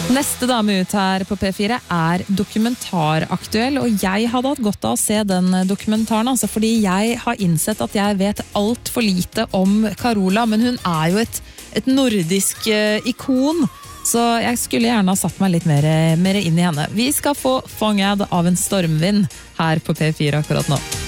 Neste dame ut her på P4 dokumentaraktuell, og jeg hadde hatt godt av å se den dokumentaren, altså, fordi jeg har innsett at jeg vet alt for lite om Carola, men hun jo et nordisk ikon, så jeg skulle gjerne ha satt meg litt mer inn i henne. Vi skal få Fångad av en stormvind her på P4 akkurat nå.